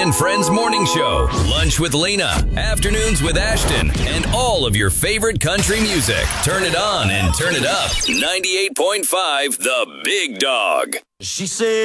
and Friends morning show, lunch with Lena, afternoons with Ashton, and all of your favorite country music. Turn it on and turn it up. 98.5 The Big Dog. She said